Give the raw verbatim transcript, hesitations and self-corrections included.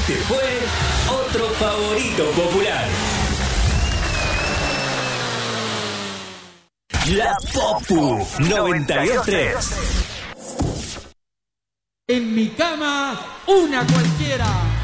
Este fue otro favorito popular. La Popu noventa y dos tres. En mi cama, una cualquiera.